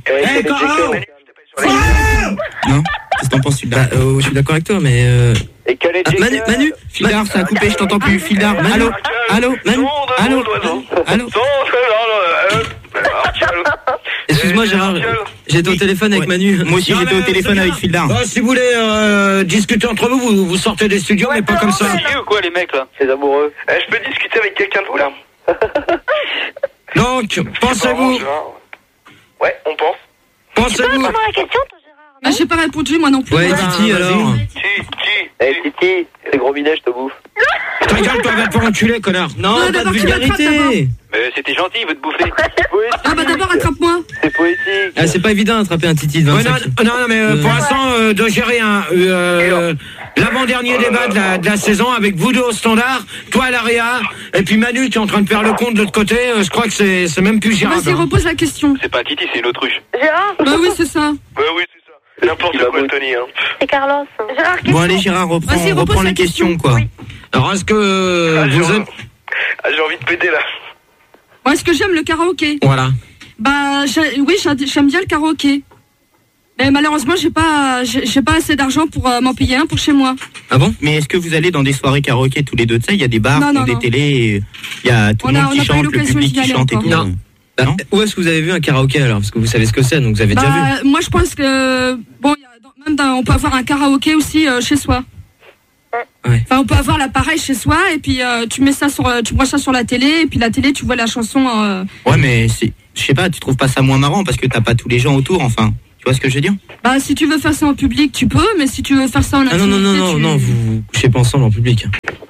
Non? Qu'est-ce que t'en penses, Fildar? Je suis d'accord avec toi, mais. Et quel est Manu, Fildar, ça a coupé, je t'entends plus. Fildar, allô, Manu, allô. Excuse-moi, Gérard, j'étais au téléphone avec Manu. Moi aussi, j'étais au téléphone avec Fildar. Si vous voulez discuter entre vous sortez des studios, mais pas comme ça. Sérieux ou quoi, les mecs, là? Les amoureux. Je peux discuter avec quelqu'un de vous, là? Donc, pensez-vous. Ouais, on pense. Pensez-vous. Comment la question, toi, Gérard? Bah, j'ai pas répondu, moi non plus. Ouais, Titi, alors. Titi, c'est gros minet, je te bouffe. Ta gueule, toi, va te faire enculer, connard. Non, pas de vulgarité. Mais c'était gentil, il veut te bouffer. Ah bah d'abord, attrape-moi. C'est poétique. Ah, c'est pas évident d'attraper un Titi de 25. Non, mais pour l'instant, de gérer l'avant-dernier débat de la saison avec vous deux au standard, toi à l'AREA, et puis Manu qui est en train de faire le compte de l'autre côté, je crois que c'est même plus gérable. Vas-y, repose la question. C'est pas un Titi, c'est une autruche. Gérard? Bah oui, c'est ça. Bah oui, c'est ça. N'importe quoi, Tony. Hein. C'est Carlos. Gérard, question. Bon, allez, Gérard, Vas-y, repose reprends la les questions, quoi. Oui. Alors, est-ce que vous êtes... J'ai envie de péter, là. Moi, est-ce que j'aime le karaoké? Voilà. Bah, oui, j'aime bien le karaoké. Mais malheureusement, j'ai pas assez d'argent pour m'en payer un pour chez moi. Ah bon? Mais est-ce que vous allez dans des soirées karaoké tous les deux? Tu sais, il y a des bars, des télés, il y a tout le monde qui chante, le public qui chante et tout. Non. Non. Où est-ce que vous avez vu un karaoké alors? Parce que vous savez ce que c'est, donc vous avez déjà vu. Moi, je pense que bon, on peut avoir un karaoké aussi chez soi. Ouais. Enfin, on peut avoir l'appareil chez soi et puis tu branches ça sur la télé et puis la télé, tu vois la chanson. Ouais, mais je sais pas, tu trouves pas ça moins marrant parce que t'as pas tous les gens autour, enfin. Tu vois ce que je veux dire? Bah, si tu veux faire ça en public, tu peux, mais si tu veux faire ça en intimité, non, vous couchez pas ensemble en public.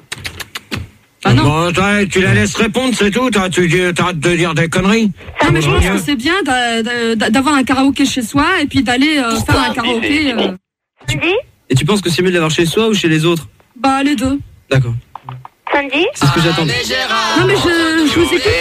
Ah non. Bon, tu la laisses répondre, c'est tout. T'arrêtes de dire des conneries. Ah, mais je pense que c'est bien d'avoir un karaoké chez soi et puis d'aller faire un karaoké. Et tu penses que c'est mieux de l'avoir chez soi ou chez les autres? Bah, les deux. D'accord. Sandy? C'est ce que j'attendais. Non, mais je vous écoute.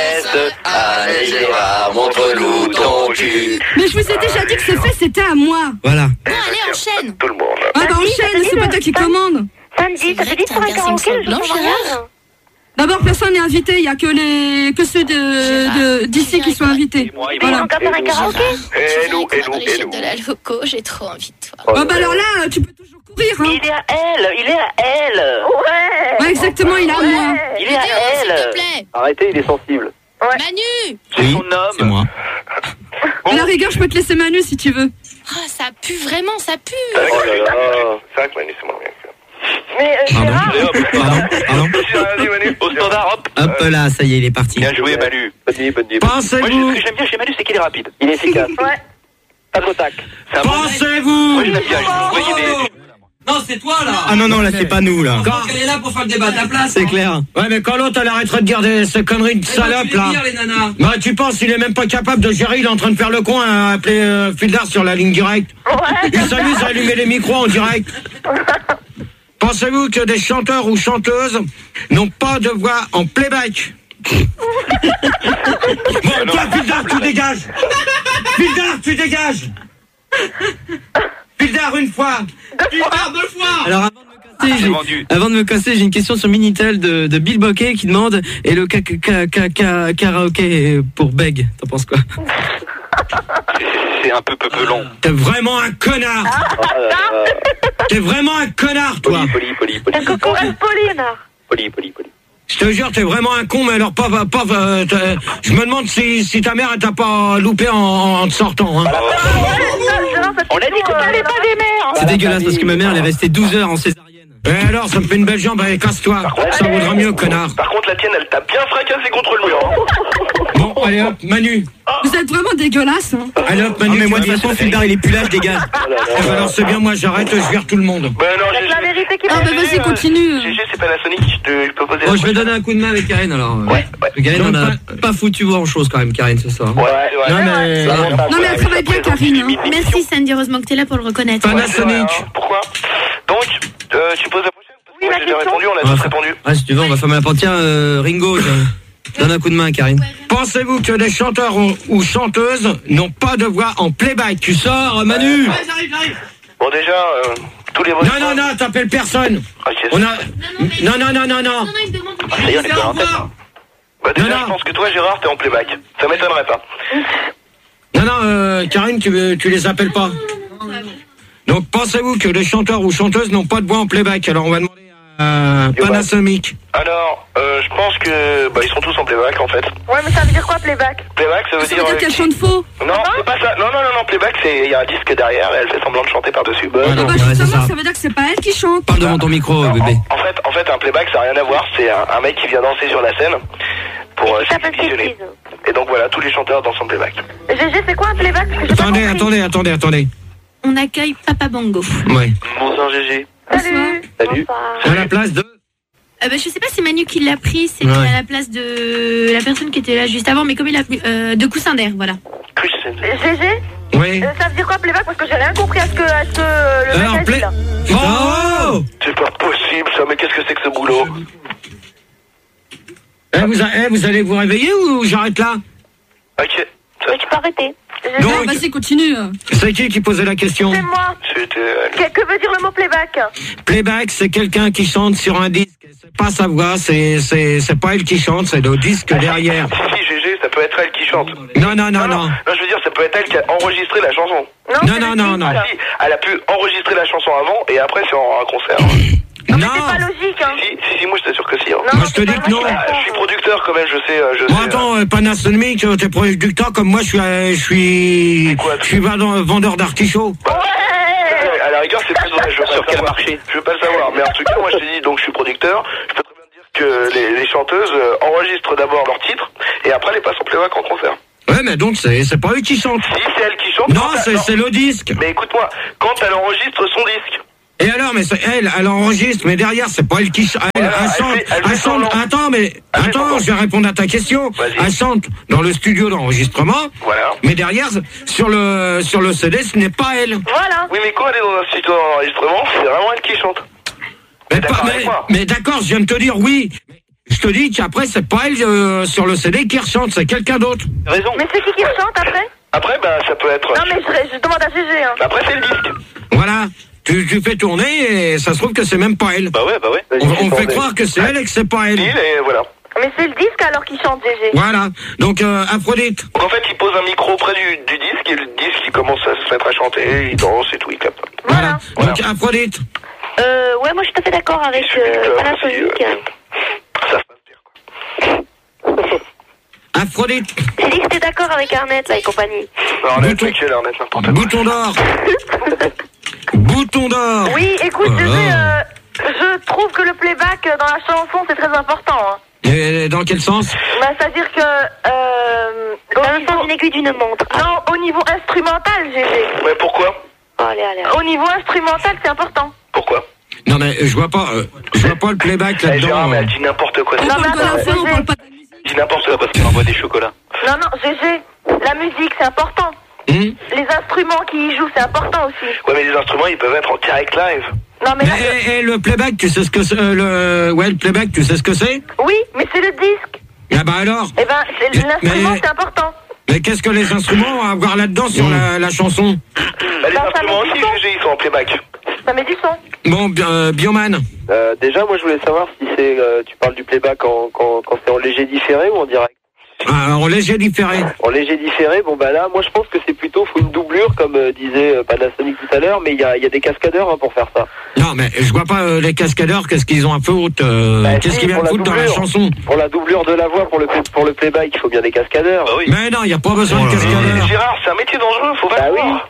Allez Gérard, montre-nous ton cul. Mais je vous ai déjà dit que ce fait, c'était à moi. Voilà. Bon, allez, enchaîne. Tout le monde. Ah bah enchaîne, c'est pas toi qui commande. Sandy, t'as dit pour un karaoké le jour de ton mariage? D'abord, personne n'est invité, il y a que ceux d'ici qui sont invités. Mais ils vont faire un karaoké? Et nous. De la loco, j'ai trop envie de toi. Oh bah alors là, tu peux toujours courir, hein. Il est à elle. Ouais, exactement, il est à moi. Il est à S'il te elle. plaît. Arrêtez, il est sensible. Manu. C'est son homme. C'est moi. À la rigueur, je peux te laisser Manu si tu veux. Oh, ça pue vraiment, ça pue. Oh là là. C'est vrai que Manu, c'est moins bien. Mais Gérard, Pardon. Vas-y, Manu. Au standard, hop. Hop là, ça y est, il est parti. Bien joué, Manu. Bonne nuit. Moi, Pensez-vous. ce que j'aime bien chez Manu, c'est qu'il est rapide. Il est efficace. ouais. Tac au tac. C'est un bon mec. Pensez-vous. Moi, je l'aime bien. Je vous voyez des... Non, c'est toi là. Ah non, là c'est pas nous là. Quand... Elle est là pour faire le débat à ta place. C'est clair. Ouais, mais quand l'autre, elle arrêterait de dire ces conneries de salope, là. Les nanas. Bah, tu penses, il est même pas capable de gérer, il est en train de faire le con à appeler Fildar sur la ligne directe. Il s'amuse à allumer les micros en direct. Pensez-vous que des chanteurs ou chanteuses n'ont pas de voix en playback? Bon, toi, Fildar, tu dégages. Fildar, tu dégages. Fildar, une fois. Fildar, 2 fois. Alors avant de me casser, j'ai une question sur Minitel de Bill Bokeh qui demande et le karaoké pour Beg, t'en penses quoi? C'est un peu long. T'es vraiment un connard. T'es vraiment un connard, toi. Poli. Un cocorel Pauline. Poli. Je te jure, t'es vraiment un con, mais alors pas je me demande si ta mère elle t'a pas loupé en te sortant. Hein. On a dit qu'on parlait pas des mères. C'est dégueulasse parce que ma mère elle est restée 12 heures en césarienne. Et alors, ça me fait une belle jambe, allez, casse-toi. Ça vaudra mieux, connard. Par contre, la tienne, elle t'a bien fracassé contre le mur. Bon, allez hop, Manu. Vous êtes vraiment dégueulasse, hein. Allez hop, Manu. Non mais moi de toute façon Fildar il est plus là, je dégage. Alors c'est bien, moi j'arrête, je vire tout le monde. Ben non, La vérité, c'est qui? Ah bah vas-y, continue. GG, c'est Panasonic, je peux poser. Bon, je vais donner un coup de main avec Karine alors. Ouais. Karine, on a pas foutu grand chose quand même, Karine, c'est ça. Ouais. Non mais elle travaille bien, Karine. Merci Sandy, heureusement que t'es là pour le reconnaître. Panasonic. Pourquoi? Donc, tu poses la prochaine? Oui, moi, j'ai déjà répondu, on a tous répondu. Ah, si tu veux, on va fermer la porte. Tiens, Ringo, donne un coup de main, Karine. Pensez-vous que des chanteurs ou chanteuses n'ont pas de voix en playback? Tu sors, Manu? J'arrive. Bon, déjà, tous les votes. Non, t'appelles personne. On a... Non. il demande. Ça y est, on est pas en tête. Bah, déjà, je pense que toi, Gérard, t'es en playback. Ça m'étonnerait pas. Non, Karine, tu les appelles pas. Donc, pensez-vous que les chanteurs ou chanteuses n'ont pas de voix en playback? Alors, on va demander à Panasonic. Alors, je pense que ils sont tous en playback en fait. Ouais, mais ça veut dire quoi playback? Playback, ça veut dire qu'elle chante faux. Non, c'est pas ça. Non, playback, c'est il y a un disque derrière et elle fait semblant de chanter par-dessus. Justement, ça veut dire que c'est pas elle qui chante. Parle devant ton micro, bébé. En fait, un playback, ça n'a rien à voir. C'est un mec qui vient danser sur la scène pour s'exhibitionner. Et donc voilà, tous les chanteurs dansent en playback. GG, c'est quoi un playback? Attendez. On accueille Papa Bongo. Ouais. Bonsoir GG. Salut. À la place de... Je sais pas si Manu qui l'a pris, c'est à la place de la personne qui était là juste avant, mais comme il a de Coussin d'air, voilà. GG? Oui. Ça veut dire quoi playback? Parce que j'ai rien compris à ce que le mec a dit là. Oh! C'est pas possible ça, mais qu'est-ce que c'est que ce boulot? Vous allez vous réveiller ou j'arrête là? Ok. Mais tu peux arrêter. Non, vas-y, continue. C'est qui posait la question? C'est moi. Que veut dire le mot playback? Playback, c'est quelqu'un qui chante sur un disque. C'est pas sa voix, c'est pas elle qui chante, c'est le disque derrière. Si, GG, ça peut être elle qui chante. Non. Non, je veux dire, ça peut être elle qui a enregistré la chanson. Non. Si, elle a pu enregistrer la chanson avant et après c'est en un concert. Non, mais c'est pas logique, hein. Si, moi je t'assure que si. Hein. Moi je te dis que non. Je suis producteur quand même, je sais. Bon, attends, Panasonic, t'es producteur comme moi, je suis vendeur d'artichauts. À la rigueur, c'est plus vrai, je veux sur quel marché. Je veux pas le savoir, mais en tout cas, moi je te dis, donc je suis producteur, je peux très bien dire que les chanteuses enregistrent d'abord leur titre et après les passent en playback en concert. Ouais, mais donc c'est pas eux qui chantent. Si, c'est elle qui chante. Non, c'est le disque. Mais écoute-moi, quand elle enregistre son disque. Et alors, mais elle enregistre, mais derrière, c'est pas elle qui chante. Elle chante. Attends, je vais répondre à ta question. Elle chante dans le studio d'enregistrement. Voilà. Mais derrière, sur le CD, ce n'est pas elle. Voilà. Oui, mais quand elle est dans un studio d'enregistrement, c'est vraiment elle qui chante. Mais d'accord, je viens de te dire oui. Je te dis qu'après, c'est pas elle sur le CD qui rechante, c'est quelqu'un d'autre. Raison. Mais c'est qui rechante après? Après, ça peut être... Non, mais je demande à GG, hein. Après, c'est le disque. Voilà. Tu fais tourner et ça se trouve que c'est même pas elle. Bah ouais. On fait croire que c'est elle et que c'est pas elle. Et voilà. Mais c'est le disque alors qui chante, GG. Voilà. Donc, Aphrodite. Donc en fait, il pose un micro près du disque et le disque, il commence à se mettre à chanter, il danse et tout, il capte. Voilà. Donc, Aphrodite. Ouais, moi je suis tout à fait d'accord avec Panasonic. Ça se passe bien, quoi. Aphrodite. J'ai dit que t'es d'accord avec Arnett, là, et compagnie. Arnett, Michel, Arnett, n'importe quoi. Bouton d'or. Bouton d'or. Oui, écoute, je trouve que le playback dans la chanson, c'est très important. Hein. Et dans quel sens? C'est-à-dire que... dans le sens d'une aiguille d'une montre. Non, au niveau instrumental, GG. Mais pourquoi? Allez. Au niveau instrumental, c'est important. Pourquoi? Non, mais je vois pas le playback là-dedans. Gérard, mais elle dit n'importe quoi. On parle pas d'enfant, on parle pas de musique. Elle dit n'importe quoi parce qu'elle envoie des chocolats. Non, GG, la musique, c'est important. Les instruments qui y jouent, c'est important aussi. Ouais, mais les instruments, ils peuvent être en direct live. Non, mais et le playback, tu sais ce que c'est? Le playback, tu sais ce que c'est? Oui, mais c'est le disque. Ah bah alors? Eh ben, l'instrument, c'est important. Mais qu'est-ce que les instruments ont à voir là-dedans sur la chanson? Les instruments aussi, GG, ils sont en playback. Ça met du son. Bon, Bioman. Déjà, moi, je voulais savoir si c'est, tu parles du playback quand c'est en léger différé ou en direct? En léger différé. En léger différé, bon bah là, moi je pense que c'est plutôt faut une doublure comme disait Panasonic tout à l'heure, mais il y a des cascadeurs pour faire ça. Non, mais je vois pas les cascadeurs, qu'est-ce qu'ils ont à foutre qu'est-ce qu'ils viennent foutre dans la chanson? Pour la doublure de la voix, pour le playback, il faut bien des cascadeurs. Bah oui. Mais non, il n'y a pas besoin de cascadeurs. Gérard, c'est un métier dangereux, faut pas le voir.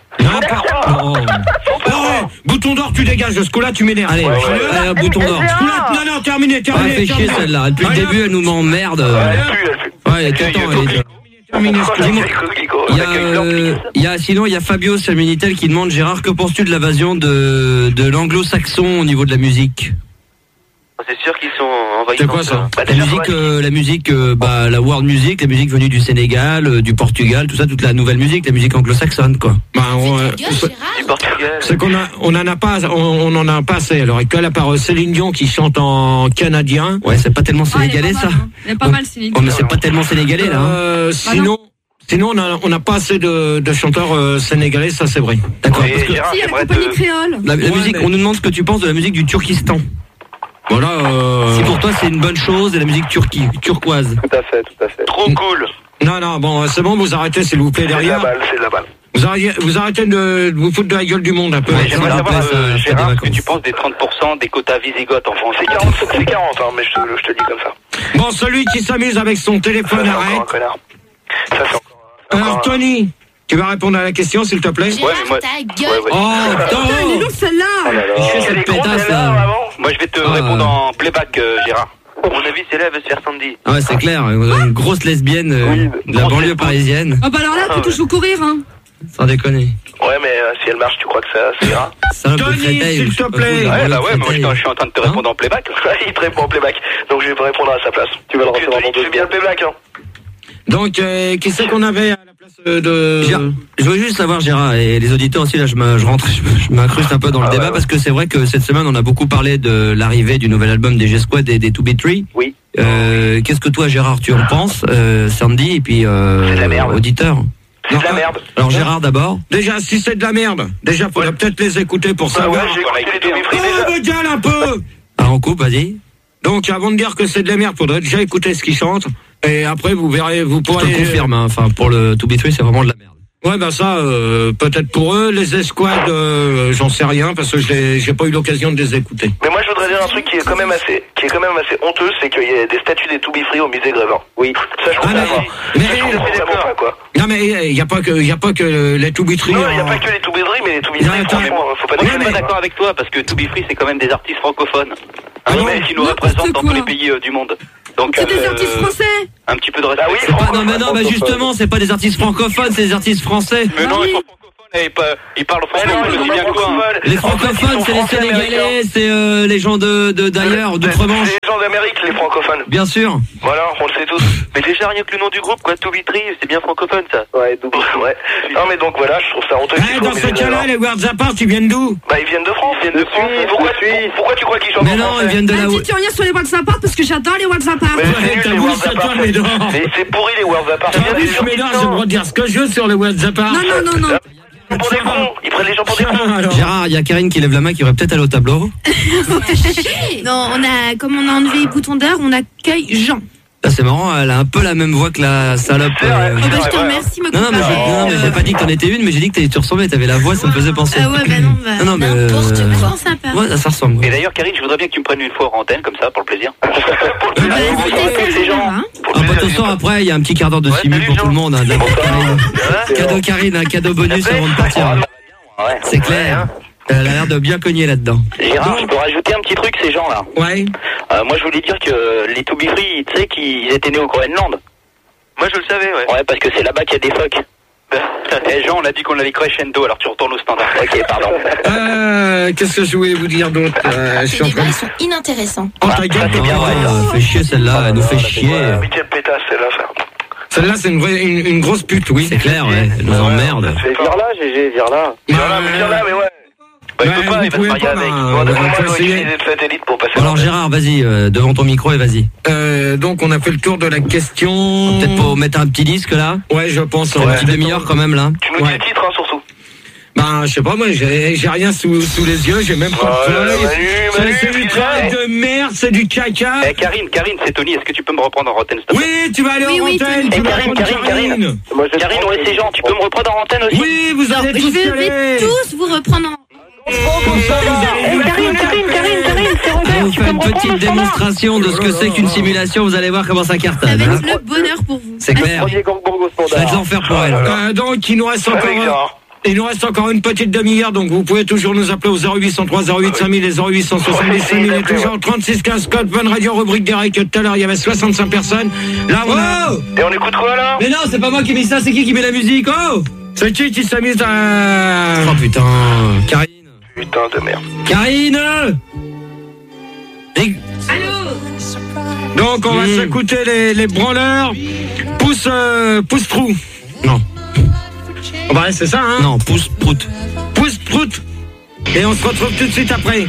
Bouton d'or, tu dégages, ce coup-là, tu m'énerves. Allez, bouton d'or. Non, terminé. Elle fait chier celle-là. Depuis le début, elle nous m'emmerde. Ouais, tout le temps. Sinon, il y a Fabio sur le Minitel qui demande, Gérard, que penses-tu de l'invasion de l'anglo-saxon au niveau de la musique? C'est sûr qu'ils sont envahis. C'est quoi ça? La musique, la world music, la musique venue du Sénégal, du Portugal, tout ça, toute la nouvelle musique, la musique anglo-saxonne, quoi. Du Portugal. C'est qu'on on en a pas assez. Alors, actuelle, à part Céline Dion qui chante en canadien. Ouais, c'est pas tellement sénégalais, ça. Il est pas mal, Céline Dion. Mais c'est pas tellement sénégalais, là. Sinon, on n'a pas assez de chanteurs sénégalais, ça c'est vrai. D'accord. Si, il y a la compagnie créole. La musique, on nous demande ce que tu penses de la musique du Turkistan. Voilà. Si pour toi c'est une bonne chose, et la musique turquoise. Tout à fait. Trop cool. Non, bon, c'est bon, vous arrêtez s'il vous plaît derrière. C'est de la balle. Vous arrêtez de vous foutre de la gueule du monde un peu. Ouais, j'aimerais savoir, Gérard, ce que tu penses des 30% des quotas visigoths en France. C'est 40, hein, mais je te dis comme ça. Bon, celui qui s'amuse avec son téléphone, arrête. Ça, c'est encore. Alors, Tony, tu vas répondre à la question, s'il te plaît? Gérard, ta gueule. Oh, Elle est lourde, celle-là. Je fais cette pétasse, là. Moi, je vais te répondre en playback, Gérard. À mon avis, c'est là, elle veut se faire Sandy. Ah ouais, c'est clair, une grosse lesbienne de la banlieue parisienne. Ah bah alors là, tu touches au courir, hein. Sans déconner. Ouais, mais si elle marche, tu crois que ça ira? Tony, s'il te plaît. Ouais, mais moi, je suis en train de te répondre en playback. Il te répond en playback. Donc, je vais répondre à sa place. Tu vas le recevoir dans 2 secondes. Tu fais bien le playback, hein. Donc, qui c'est qu'on avait à la place de... Je veux juste savoir, Gérard, et les auditeurs aussi, là, je m'incruste un peu dans le débat, parce que c'est vrai que cette semaine, on a beaucoup parlé de l'arrivée du nouvel album des G-Squad et des 2B3. Oui. Qu'est-ce que toi, Gérard, tu en penses, Sandy, et puis c'est de la merde. auditeur? C'est de la merde. Alors, Gérard, d'abord. Déjà, si c'est de la merde, faudrait peut-être les écouter pour savoir. Ouais, j'ai écouté les 2B3 déjà. Me gueule un peu. Alors, on coupe, vas-y. Donc, avant de dire que c'est de la merde, faudrait déjà écouter ce qu'ils chantent. Et après, vous verrez, vous pourrez... Je te confirme, hein. Enfin, pour le 2B3, c'est vraiment de la merde. Ouais, bah ça, peut-être pour eux, les escouades, j'en sais rien, parce que j'ai pas eu l'occasion de les écouter. Mais moi, je voudrais dire un truc qui est quand même assez honteux, c'est qu'il y a des statues des 2B3 au musée Grévin. Oui. Ça, je comprends pas. Mais quoi. Non, mais il y a pas que les 2B3. Non, il y a pas que les 2B3, mais les 2B3, franchement, faut pas dire. Je suis pas d'accord avec toi, parce que 2B3, c'est quand même des artistes francophones. Qui nous représentent dans tous les pays du monde. Donc, c'est des artistes français. Un petit peu de respect. Ah oui, non, mais justement, c'est pas des artistes francophones, c'est des artistes français. Mais non, ils sont francophones, ils parlent français, je dis bien quoi. Les francophones, c'est les Sénégalais, c'est les gens d'ailleurs, d'outre-Manche. C'est les gens d'Amérique, les francophones. Bien sûr. Voilà, on le sait tous. Mais déjà, rien que le nom du groupe, quoi, 2B3, c'est bien francophone, ça. Ouais, ouais. Non, mais donc voilà, je trouve ça honteux. Dans ce cas-là, les Worlds Apart, ils viennent d'où? Bah, ils viennent de France. Pourquoi tu crois qu'ils chantent? Mais non, ils viennent de là où... Dis-tu rien sur les Worlds Apart, parce que j'adore les Worlds Apart. C'est pourri les Worlds Apart. J'ai le droit de dire ce que je veux sur les Worlds Apart. Non. Pour des cons. Ils prennent les gens pour des cons. Gérard, il y a Karine qui lève la main qui aurait peut-être aller au tableau. Non, comme on a enlevé bouton d'heure, on accueille Jean. Là, c'est marrant, elle a un peu la même voix que la salope. Je te remercie, Non, mais j'ai pas dit que t'en étais une, mais j'ai dit que tu ressemblais, t'avais la voix, ça me faisait penser. Ah ouais, bah non, mais n'importe quoi. Sympa. Ouais, ça ressemble. Et d'ailleurs, Karine, je voudrais bien que tu me prennes une fois en antenne, comme ça, pour le plaisir. De toute façon, après, il y a un petit quart d'heure de simul pour tout le monde. Cadeau Karine, un cadeau bonus avant de partir. C'est clair. Elle a l'air de bien cogner là-dedans. Gérard, je peux rajouter un petit truc, ces gens-là. Ouais. Moi, je voulais dire que les 2B3, tu sais qu'ils étaient nés au Groenland. Moi, je le savais, ouais. Ouais, parce que c'est là-bas qu'il y a des phoques. Et Jean, on a dit qu'on allait crescendo, alors tu retournes au standard. Ok, pardon. Qu'est-ce que je voulais vous dire d'autre? Ces débats, ils sont inintéressants. Oh, ta gueule, c'est bien vrai. Fait chier celle-là, elle nous fait chier. Mais quelle pétasse, celle-là, frère. Celle-là, c'est une grosse pute, oui. C'est clair, ouais. Elle nous emmerde. Vire là, GG, vire là. Vire là, mais ouais. Bah, il peut pas, il va se marier avec. Alors Gérard, vas-y, devant ton micro et vas-y. Donc on a fait le tour de la question. Peut-être pour mettre un petit disque là. Ouais, je pense. Une petite demi-heure quand même là. Tu nous dis le titre, hein, surtout. Ben, je sais pas, moi, j'ai rien sous les yeux, j'ai même pas de feuille. C'est du travail de merde, c'est du caca. Karine, c'est Tony, est-ce que tu peux me reprendre en antenne, s'il te plaît? Oui, tu vas aller en antenne. Karine. Karine, ouais, c'est Jean, tu peux me reprendre en antenne aussi? Oui, vous allez tous Je vais tous vous reprendre en... Karine, Allez, vous faire une petite démonstration de ce que c'est qu'une simulation, vous allez voir comment ça cartonne. Ça va être le bonheur pour vous. C'est clair. Ça va être l'enfer pour elle. Donc, il nous reste encore Il nous reste encore une petite demi-heure, donc vous pouvez toujours nous appeler au 0803 08 5000 et 0870 5000 et toujours 36 15 code Fun Radio, rubrique direct. Tout à l'heure, il y avait 65 personnes. Là, on a... Et on écoute quoi, là? Mais non, c'est pas moi qui ai mis ça, c'est qui met la musique? Oh! C'est qui s'amuse à... Oh putain, Karine. Putain de merde. Karine! Allô? Donc, on va s'écouter les branleurs. Pousse trou. Non. Bah, c'est ça, hein? Non, pousse prout. Pousse prout. Et on se retrouve tout de suite après.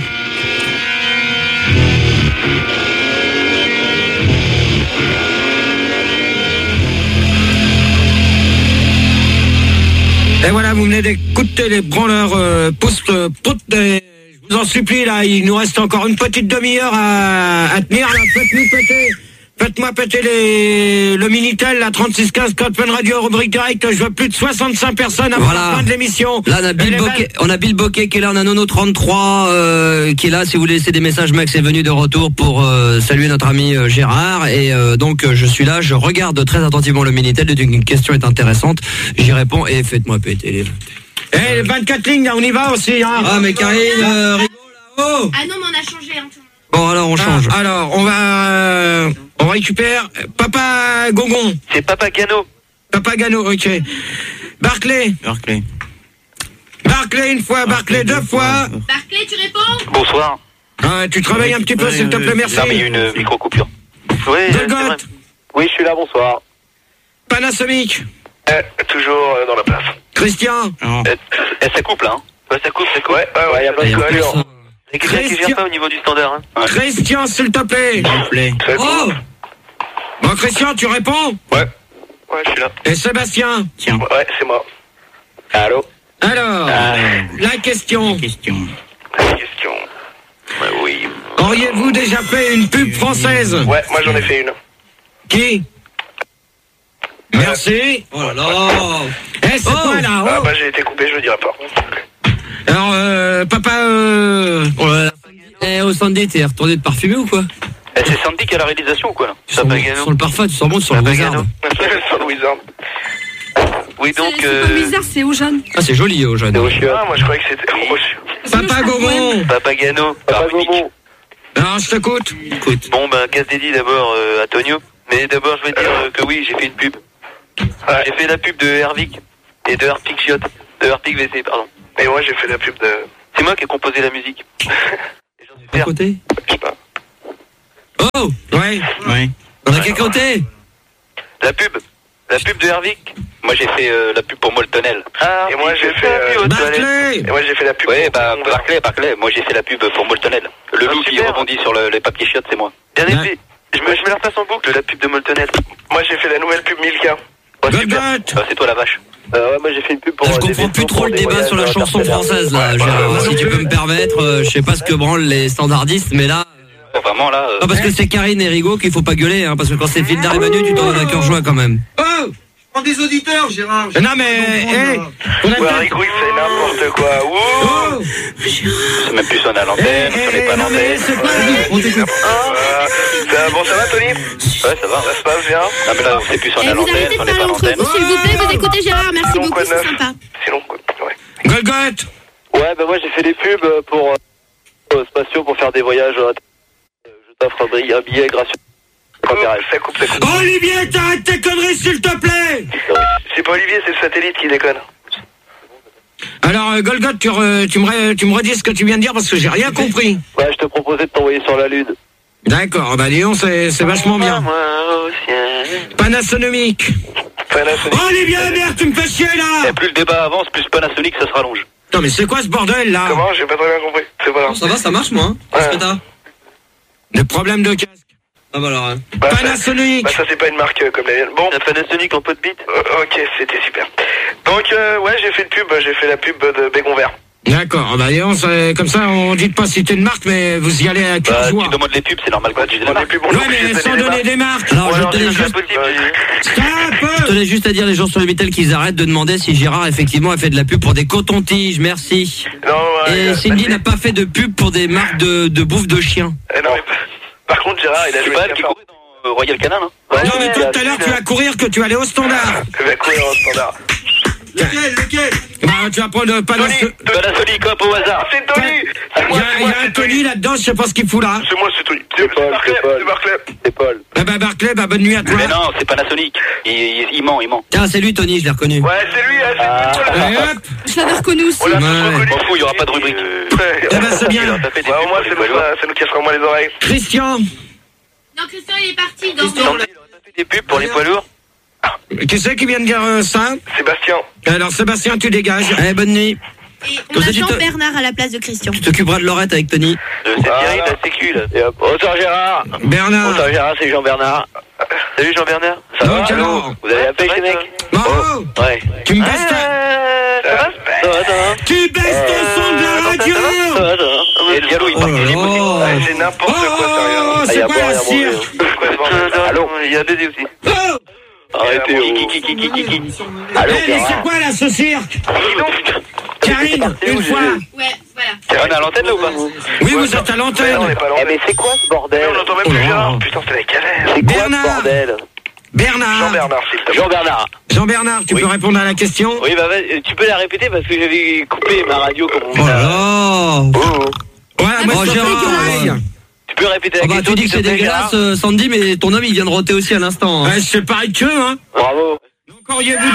Et voilà, vous venez d'écouter les branleurs pousse prout. Je vous en supplie, là, il nous reste encore une petite demi-heure à tenir. Là, faites-moi péter le Minitel, la 3615 code Fun Radio, rubrique direct. Je veux plus de 65 personnes avant la fin de l'émission. Là, on a Bill Bokeh qui est là, on a Nono33 qui est là. Si vous voulez laisser des messages, Max est venu de retour pour saluer notre ami Gérard. Et donc, je suis là, je regarde très attentivement le Minitel. Une question est intéressante, j'y réponds et faites-moi péter les... les 24 lignes, là, on y va aussi, hein. Ah, mais Karine, rigole là-haut. Ah non, mais on a changé, hein. Bon, alors on change. Alors, on récupère Papa Gongon. C'est Papa Gano. Papa Gano, ok. Barclay, une fois, Barclay deux fois. Barclay, tu réponds? Bonsoir. Tu travailles un petit peu, s'il te plaît, merci. Non, mais il y a une micro-coupure. Oui, Oui, je suis là, bonsoir. Panasonic. Toujours dans la place. Christian. Ça coupe, là, hein. Ouais, ça coupe. Ouais, y a pas de coupure. C'est quelqu'un qui gère ça au niveau du standard, hein. Ouais. Christian, s'il te plaît. Oh. Bon, Christian, tu réponds? Ouais, je suis là. Et Sébastien? Tiens. Ouais, c'est moi. Allô? Alors, la question. Ouais, oui. Auriez-vous déjà fait une pub française? Ouais, moi j'en ai fait une. Qui? Merci. Oh là là. C'est quoi là? Ah bah j'ai été coupé, je le dirai pas. Alors, papa... Oh là là. Au Sandy, t'es retourné de parfumer ou quoi? C'est Sandy qui a la réalisation ou quoi, là? Sur le parfum, tu sens bon sur le Wizard. Sur le Wizard. Oui, donc... C'est pas Wizard, c'est Eugène. Ah, c'est joli, Eugène. Ah, moi je croyais que c'était Rochu. Papa Gongon. Papa Gano. Papa Gongon. Alors, je t'écoute. Bon, ben, casse dédié d'abord à Tonio. Mais d'abord, je vais dire que oui, j'ai fait une pub. J'ai fait la pub de Hervik et de Harpic Chiot. De Harpic WC, pardon. Et moi j'ai fait la pub de... C'est moi qui ai composé la musique. À côté? Je sais pas. Oh. Ouais. On a quel côté? La pub de Hervik. Moi j'ai fait la pub pour Moltonel. Et moi j'ai fait... Barclay. Et moi j'ai fait la pub... Ouais, bah Barclay. Moi j'ai fait la pub pour Moltonel. Le loup qui rebondit sur les papiers chiottes, c'est moi. Bien aimé. Je me la repasse en boucle, la pub de Moltonel. Moi j'ai fait la nouvelle pub Milka. C'est toi la vache. Ouais, moi j'ai fait une pub pour... Je comprends plus trop le débat sur la chanson française, là, Gérard. Si tu peux me permettre, je sais pas ce que branlent les standardistes, mais là... Vraiment, là... Non, parce que c'est Karine et Rigaud qu'il faut pas gueuler, hein, parce que quand c'est Fildar et Manu, tu t'en donnes à cœur joie quand même. Oh. Prends des auditeurs, Gérard. Non, mais... Rigaud, il fait n'importe quoi. Oh. C'est même plus son à l'antenne, on n'est pas à l'antenne. Bon, ça va, Tony? Ouais, ça va. Ça se passe bien? Non, mais là, c'est plus son à l'antenne, on n'est pas à l'antenne. S'il vous plaît, vous écoutez Gérard, merci beaucoup, c'est sympa. C'est long, quoi. Ouais. Golgoth. Ouais, bah moi j'ai fait des pubs pour Spatio pour faire des voyages. Je t'offre un billet gracieux. Ça coupe. Olivier, t'arrêtes tes conneries, s'il te plaît. C'est pas Olivier, c'est le satellite qui déconne. Alors, Golgoth, tu me redis ce que tu viens de dire parce que j'ai rien compris. Ouais, je te proposais de t'envoyer sur la Lune. D'accord, bah disons, c'est vachement bien. Panasonic. Olivier, merde, tu me fais chier là. Et plus le débat avance, plus Panasonic, ça se rallonge. Non, mais c'est quoi ce bordel là? Comment? J'ai pas très bien compris. C'est pas grave. Ça va, ça marche, moi. Qu'est-ce que t'as? Le problème de casque. Ah bah alors... Panasonic. Ça c'est pas une marque comme la mienne. Bon. La Panasonic en pot de bite. Ok, c'était super. Donc ouais, j'ai fait une pub, j'ai fait la pub de Bégon Vert. D'accord, bah disons, comme ça on dit pas citer une marque, mais vous y allez à cœur joie. Tu demandes les pubs, c'est normal quoi, tu dis les marques. Ouais, mais sans donner des marques. Alors je tenais juste à dire les gens sur le Minitel qu'ils arrêtent de demander si Gérard effectivement a fait de la pub pour des cotons-tiges, merci. Non, et Cindy n'a pas fait de pub pour des marques de bouffe de chien. Non, mais par contre Gérard, il a joué qui courait dans Royal Canin, hein. Non mais tout à l'heure tu vas courir que tu vas aller au standard. Tu vas courir au standard. Lequel Bah, tu vas prendre Panasonic, hop, au hasard. C'est Tony. Il y a un Tony là-dedans, je sais pas ce qu'il fout là. C'est moi, c'est Tony. C'est Barclay. C'est Paul. Eh ben Barclay, bah bonne nuit à toi. Mais non, c'est Panasonic. Il ment. Tiens, c'est lui, Tony, je l'ai reconnu. Ouais, c'est lui, Allez, hop. Je l'avais reconnu aussi. On l'a tous M'en reconnu. fous, il y aura pas de rubrique. Eh ben c'est bien. Ouais, au moins, ça nous cassera moins les oreilles. Christian, Non, Christian, il est parti. Donc, Il a fait des pubs pour les poids lourds. qui c'est qui vient de dire ça? Sébastien. Alors Sébastien, tu dégages. Allez, bonne nuit. et on Comme ça, a tu te- Jean-Bernard à la place de Christian. Tu t'occuperas de Laurette avec Tony. C'est Thierry de la Sécu, là. Et hop. Bonsoir Gérard. Bernard. Bonsoir Gérard, c'est Jean-Bernard. Salut Jean-Bernard. Ça va? Donc, alors, Vous avez appelé les mecs? Bravo. Ouais. Tu me baisses ta... Ça va? Tu baisses ton son de la radio. Ça va. Et le Diallo, il Oh part. là là. Ouais, c'est n'importe quoi, sérieux. Oh, c'est y a quoi boire, la y a cire? Allô, il y a Dédé aussi. Oh. Arrêtez. Qui. Allô, Eh, mais c'est Gérard. quoi là, ce cirque? Karine, une fois. Ouais, voilà. On est à l'antenne là ou pas? Oui, vous êtes à l'antenne. On est pas Eh mais c'est quoi ce bordel? on n'entend même plus Gérard. Putain, c'est la galère. C'est quoi ce Bernard. bordel? Bernard. Jean-Bernard, s'il te plaît. Jean-Bernard. Jean-Bernard, tu peux répondre à la question? Oui, bah tu peux la répéter parce que j'avais coupé ma radio comme on Oh là là. Ouais, moi, Oh, je Gérard. pareil. Tu peux répéter la Oh bah, question? tu dis que c'est s'il te plaît, dégueulasse, Gérard Sandy, mais ton homme, il vient de roter aussi à l'instant. hein. Ouais, c'est pareil que eux, hein. Bravo. Donc, auriez-vous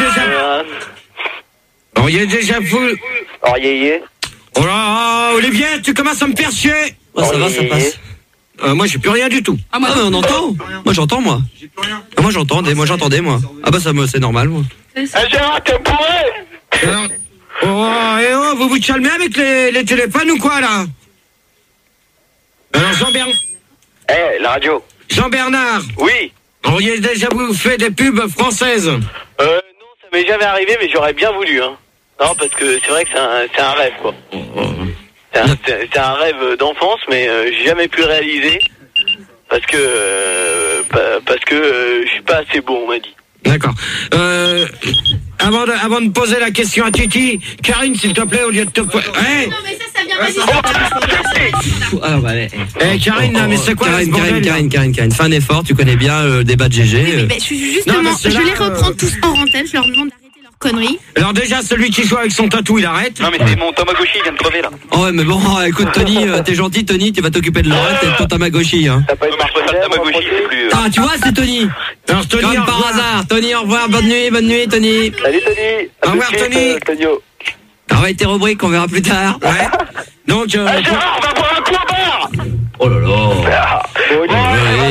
déjà vu... Oh, yé. Oh là, Olivier, tu commences à me faire chier. Oh, ça va, ça passe. Moi, j'ai plus rien du tout. Ah, moi, Ah, mais on entend. Moi, j'entends, moi. Ah, moi, j'entendais, moi. Ah, bah, ça, c'est normal, moi. Gérard, t'es bourré. Alors, vous vous calmez avec les téléphones ou quoi, là? Alors, La radio. Jean-Bernard, Oui. auriez déjà vous fait des pubs françaises? Non, ça m'est jamais arrivé, mais j'aurais bien voulu, hein. Non, parce que c'est vrai que c'est un rêve, quoi. C'est un rêve d'enfance, mais j'ai jamais pu le réaliser parce que je suis pas assez bon, on m'a dit. D'accord. Avant de poser la question à Titi, Karine, s'il te plaît, au lieu de te... Hey, Non, mais ça vient pas du Alors, bah, allez. Karine, là, mais c'est quoi ce bordel, là? Karine. Fais un effort, tu connais bien le débat de GG. Mais justement, Non, mais c'est je là, les reprends tous hors antenne, je leur demande d'arrêter leurs conneries. Alors déjà, celui qui joue avec son tatou, il arrête. Non, mais c'est mon Tamagotchi, il vient de crever là. Oh ouais, mais bon, écoute, Tony, t'es gentil, Tony, tu vas t'occuper de Laurette et de ton Tamagotchi, hein. T'as pas Non, mais je préfère le Tamagotchi, c'est plus. Ah, tu vois, c'est Tony. Alors, Tony, Comme au par revoir. hasard. Tony, au revoir, bonne nuit, Tony. Salut Tony. Au revoir, Tony. Tonio. Ah ouais, tes rubriques, on verra plus tard. Ouais. Donc, Gérard, on va boire un coup au bar. Oh là là. Bon,